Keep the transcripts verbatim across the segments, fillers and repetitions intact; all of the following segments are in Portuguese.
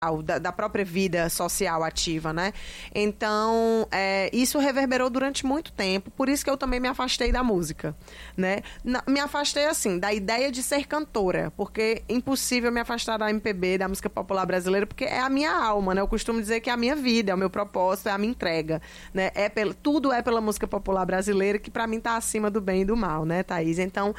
Da, da própria vida social ativa, né? Então, é, isso reverberou durante muito tempo, por isso que eu também me afastei da música, né? Na, me afastei, assim, da ideia de ser cantora, porque é impossível me afastar da M P B, da música popular brasileira, porque é a minha alma, né? Eu costumo dizer que é a minha vida, é o meu propósito, é a minha entrega, né? É pelo, tudo é pela música popular brasileira, que pra mim tá acima do bem e do mal, né, Thaís? Então,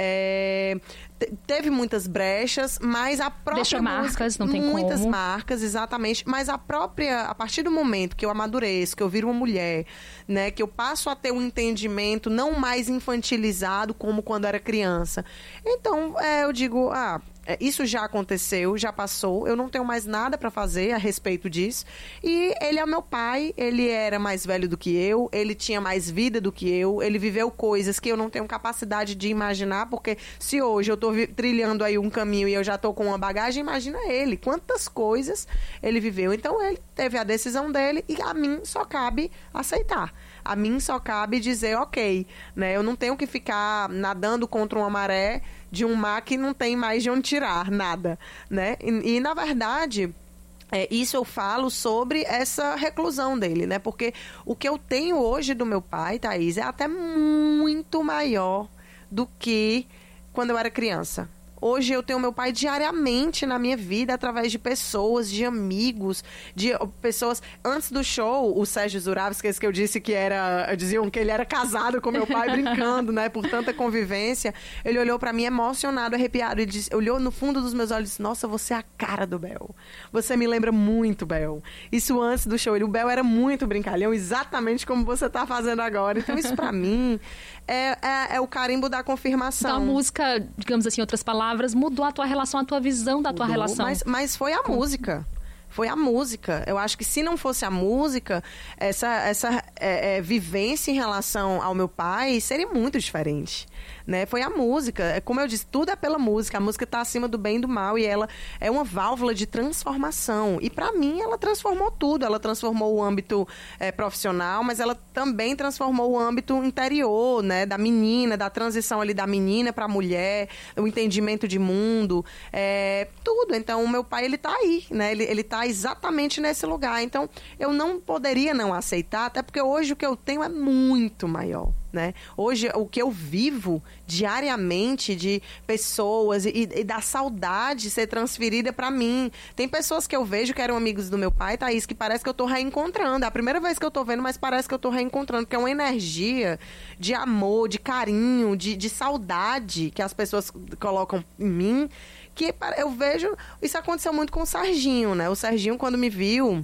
é, te, teve muitas brechas, mas a própria Deixa música, marcas, não tem muitas como. marcas, marcas, exatamente, mas a própria, a partir do momento que eu amadureço, que eu viro uma mulher, né, que eu passo a ter um entendimento não mais infantilizado como quando era criança, então é, eu digo, ah, isso já aconteceu, já passou, eu não tenho mais nada para fazer a respeito disso, e ele é meu pai, ele era mais velho do que eu, ele tinha mais vida do que eu, ele viveu coisas que eu não tenho capacidade de imaginar, porque se hoje eu tô trilhando aí um caminho e eu já tô com uma bagagem, imagina ele, quantas coisas ele viveu. Então ele teve a decisão dele e a mim só cabe aceitar. A mim só cabe dizer ok, né? Eu não tenho que ficar nadando contra uma maré de um mar que não tem mais de onde tirar nada, né? E, e na verdade, é, isso eu falo sobre essa reclusão dele, né? Porque o que eu tenho hoje do meu pai, Thaís, é até muito maior do que quando eu era criança. Hoje eu tenho meu pai diariamente na minha vida, através de pessoas, de amigos, de pessoas... Antes do show, o Sérgio Zuravsky, que eu disse que era... Diziam que ele era casado com meu pai, brincando, né? Por tanta convivência. Ele olhou pra mim emocionado, arrepiado. Ele disse, olhou no fundo dos meus olhos e disse, nossa, você é a cara do Bel. Você me lembra muito, Bel. Isso antes do show. Ele, o Bel era muito brincalhão, exatamente como você tá fazendo agora. Então isso pra mim é, é, é o carimbo da confirmação. Então a música, digamos assim, em outras palavras, mudou a tua relação, a tua visão da tua Mudou, relação. Mas, mas foi a Com... música. Foi a música. Eu acho que se não fosse a música, essa, essa é, é, vivência em relação ao meu pai seria muito diferente, né? Foi a música. Como eu disse, tudo é pela música. A música está acima do bem e do mal e ela é uma válvula de transformação. E para mim ela transformou tudo. Ela transformou o âmbito é, profissional, mas ela também transformou o âmbito interior, né? Da menina, da transição ali da menina para a mulher, o entendimento de mundo, é, tudo. Então o meu pai, ele tá aí, né? Ele, ele tá exatamente nesse lugar. Então, eu não poderia não aceitar, até porque hoje o que eu tenho é muito maior, né? Hoje, o que eu vivo diariamente de pessoas e, e da saudade ser transferida pra mim. Tem pessoas que eu vejo que eram amigos do meu pai, Thaís, que parece que eu tô reencontrando. É a primeira vez que eu tô vendo, mas parece que eu tô reencontrando, porque é uma energia de amor, de carinho, de, de saudade que as pessoas colocam em mim, que eu vejo... Isso aconteceu muito com o Serginho, né? O Serginho, quando me viu...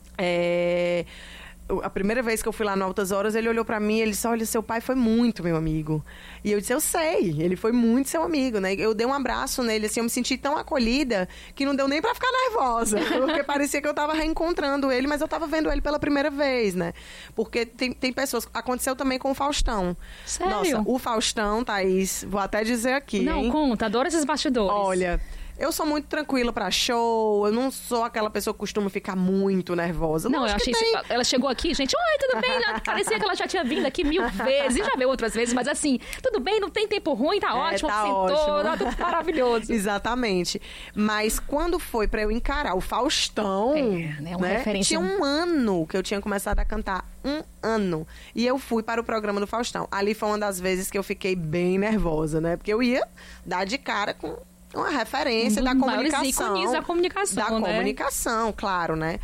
É... A primeira vez que eu fui lá no Altas Horas, ele olhou pra mim e ele disse, olha, seu pai foi muito meu amigo. E eu disse, eu sei, ele foi muito seu amigo, né? Eu dei um abraço nele, assim, eu me senti tão acolhida que não deu nem pra ficar nervosa, porque parecia que eu tava reencontrando ele, mas eu tava vendo ele pela primeira vez, né? Porque tem, tem pessoas... Aconteceu também com o Faustão. Sério? Nossa, o Faustão, Thaís, vou até dizer aqui, Não, hein? conta, adoro esses bastidores. Olha... Eu sou muito tranquila pra show, eu não sou aquela pessoa que costuma ficar muito nervosa. Não, não eu achei tem... isso, ela chegou aqui, gente, oi, tudo bem? Parecia que ela já tinha vindo aqui mil vezes, e já veio outras vezes, mas assim, tudo bem, não tem tempo ruim, tá é, ótimo, tá sentou, ótimo. tá tudo maravilhoso. Exatamente. Mas quando foi pra eu encarar o Faustão, é, né, uma né, referência. tinha um ano que eu tinha começado a cantar, um ano, e eu fui para o programa do Faustão. Ali foi uma das vezes que eu fiquei bem nervosa, né, porque eu ia dar de cara com... uma referência um da comunicação. da comunicação, Da né? comunicação, claro, né?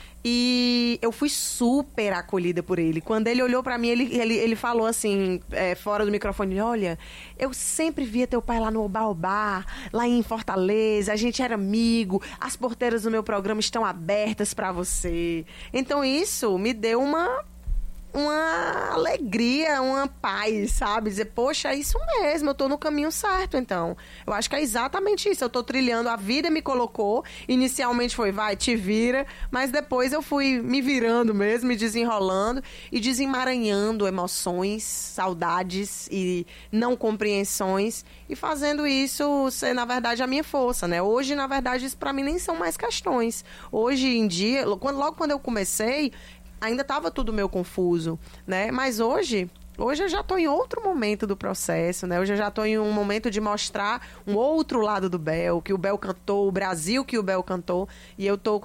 E eu fui super acolhida por ele. Quando ele olhou pra mim, ele, ele, ele falou assim, é, fora do microfone, olha, eu sempre via teu pai lá no Oba-Oba, lá em Fortaleza, a gente era amigo, as porteiras do meu programa estão abertas pra você. Então isso me deu uma... uma alegria, uma paz, sabe? Dizer, poxa, é isso mesmo, eu tô no caminho certo, então. Eu acho que é exatamente isso, eu tô trilhando, a vida me colocou, inicialmente foi, vai, te vira, mas depois eu fui me virando mesmo, me desenrolando e desemaranhando emoções, saudades e não compreensões e fazendo isso ser, na verdade, a minha força, né? Hoje, na verdade, isso pra mim nem são mais questões. Hoje em dia, logo quando eu comecei, ainda estava tudo meio confuso, né? Mas hoje Hoje eu já estou em outro momento do processo, né? Hoje eu já estou em um momento de mostrar um outro lado do Bel, que o Bel cantou, o Brasil que o Bel cantou, e eu estou